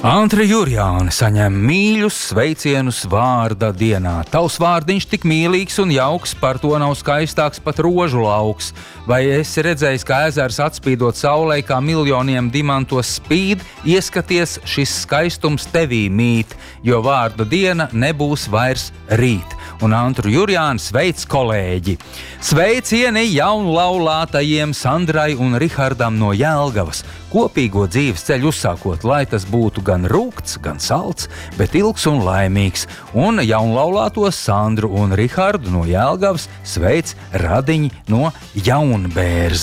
Antra Jurjāne saņem mīļus sveicienus vārda dienā. Tavs vārdiņš tik mīlīgs un jauks, par to nav skaistāks pat rožu lauks. Vai esi redzējis, kā ezers atspīdot saulē, kā miljoniem dimantos spīd, ieskaties, šis skaistums tevī mīt, jo vārda diena nebūs vairs rīt. Un Antru Jurjāni sveic kolēģi. Sveicieni jaunlaulātajiem Sandrai un Rihardam no Jelgavas. Kopīgo dzīves ceļu uzsākot, lai tas būtu gan rūgts, gan salds, bet ilgs un laimīgs. Un jaunlaulātos Sandru un Rihardu no Jelgavas sveic radiņi no Jaunbērzes.